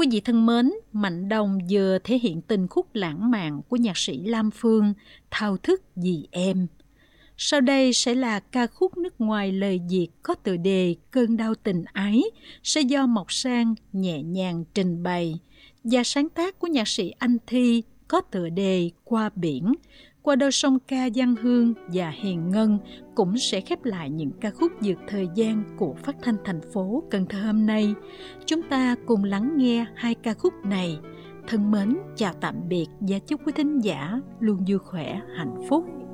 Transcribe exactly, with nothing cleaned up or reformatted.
Quý vị thân mến, Mạnh Đồng vừa thể hiện tình khúc lãng mạn của nhạc sĩ Lam Phương, Thao thức vì em. Sau đây sẽ là ca khúc nước ngoài lời Việt có tựa đề Cơn đau tình ái, sẽ do Mộc Sang nhẹ nhàng trình bày, và sáng tác của nhạc sĩ Anh Thi có tựa đề Qua biển. Qua đôi song ca Giang Hương và Hiền Ngân cũng sẽ khép lại những ca khúc vượt thời gian của phát thanh thành phố Cần Thơ hôm nay. Chúng ta cùng lắng nghe hai ca khúc này. Thân mến, chào tạm biệt và chúc quý thính giả luôn vui khỏe, hạnh phúc.